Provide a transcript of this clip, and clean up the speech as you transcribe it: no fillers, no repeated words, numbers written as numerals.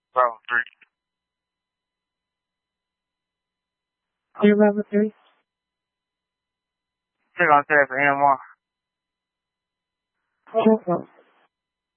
Bravo 3. You're Bravo 3? Check on that for NMR. Check out.